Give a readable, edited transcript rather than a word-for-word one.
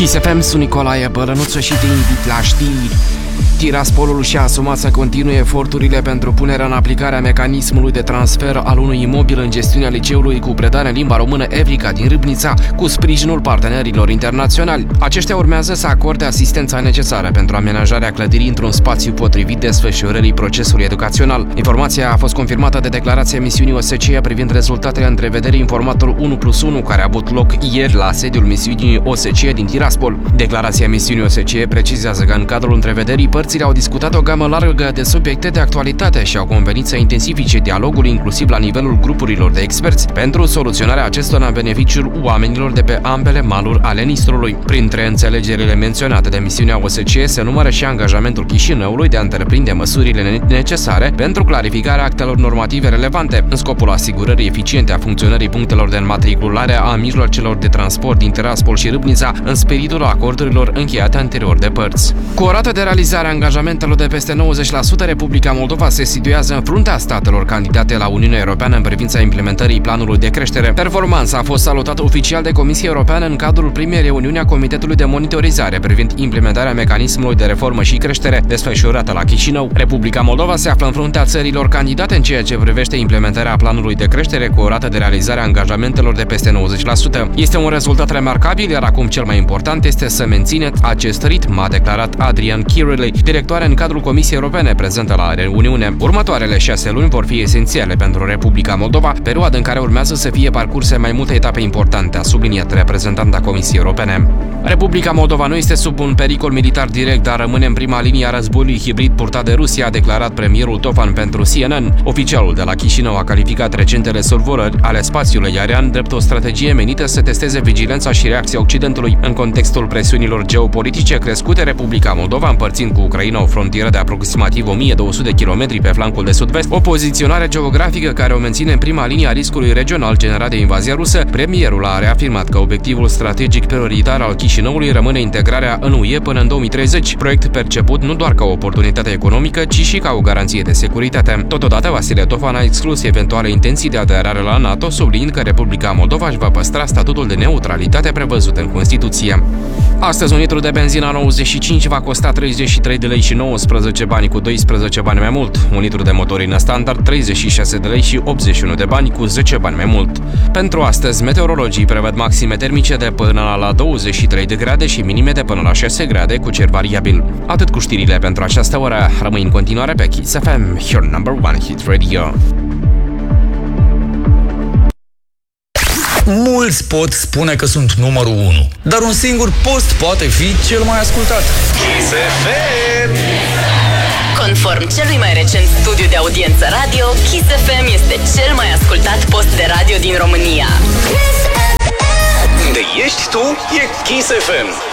Kiss FM, sunt Nicolae Bălănuță și te invit la știri. Tiraspolul și-a asumat să continue eforturile pentru punerea în aplicare a mecanismului de transfer al unui imobil în gestiunea liceului cu predare în limba română Evrica din Râbnița, cu sprijinul partenerilor internaționali. Aceștia urmează să acorde asistența necesară pentru amenajarea clădirii într-un spațiu potrivit desfășurării procesului educațional. Informația a fost confirmată de declarația misiunii OSCE privind rezultatele întrevederii în formatul 1+1 care a avut loc ieri la sediul misiunii OSCE din Tiraspol. Declarația misiunii OSCE precizează că în cadrul întrevederii părțile au discutat o gamă largă de subiecte de actualitate și au convenit să intensifice dialogul inclusiv la nivelul grupurilor de experți pentru soluționarea acestora în beneficiul oamenilor de pe ambele maluri ale Nistrului. Printre înțelegerile menționate de misiunea OSCE se numără și angajamentul Chișinăului de a întreprinde măsurile necesare pentru clarificarea actelor normative relevante în scopul asigurării eficiente a funcționării punctelor de înmatriculare a mijloacelor de transport din Tiraspol și Râbnița în spiritul acordurilor încheiate anterior de părți. Cu o rată de realizare a angajamentelor de peste 90%, Republica Moldova se situează în fruntea statelor candidate la Uniunea Europeană în privința implementării planului de creștere. Performanța a fost salutată oficial de Comisia Europeană în cadrul primei reuniuni a Comitetului de Monitorizare privind implementarea mecanismului de reformă și creștere desfășurată la Chișinău. Republica Moldova se află în fruntea țărilor candidate în ceea ce privește implementarea planului de creștere cu o rată de realizare a angajamentelor de peste 90%. Este un rezultat remarcabil, iar acum cel mai important este să mențineți acest ritm, a declarat Adrian Kirilley, directoare în cadrul Comisiei Europene prezentă la reuniune. Următoarele 6 luni vor fi esențiale pentru Republica Moldova, perioadă în care urmează să fie parcurse mai multe etape importante, a subliniat reprezentanta Comisiei Europene. Republica Moldova nu este sub un pericol militar direct, dar rămâne în prima linie a războiului hibrid purtat de Rusia, a declarat premierul Tofan pentru CNN. Oficialul de la Chișinău a calificat recentele survolări ale spațiului aerian drept o strategie menită să testeze vigilența și reacția Occidentului. În contextul presiunilor geopolitice crescute, Republica Moldova, împărțind cu Ucraina o frontieră de aproximativ 1200 km pe flancul de sud-vest, o poziționare geografică care o menține în prima linie a riscului regional generat de invazia rusă, premierul a reafirmat că obiectivul strategic prioritar al Chișinăului rămâne integrarea în UE până în 2030, proiect perceput nu doar ca o oportunitate economică, ci și ca o garanție de securitate. Totodată, Vasile Tofan a exclus eventuale intenții de aderare la NATO, subliniind că Republica Moldova își va păstra statutul de neutralitate prevăzut în Constituție. Astăzi, un litru de benzină 95 va costa 33 de lei și 19 bani, cu 12 bani mai mult. Un litru de motorină standard 36 de lei și 81 de bani, cu 10 bani mai mult. Pentru astăzi, meteorologii prevăd maxime termice de până la 23 de grade și minime de până la 6 grade, cu cer variabil. Atât cu știrile pentru această oră. Rămâi în continuare pe Kiss FM, your number one hit radio. Mulți pot spune că sunt numărul 1, dar un singur post poate fi cel mai ascultat. Kiss FM! Conform celui mai recent studiu de audiență radio, Kiss FM este cel mai ascultat post de radio din România. Unde ești tu, e Kiss FM.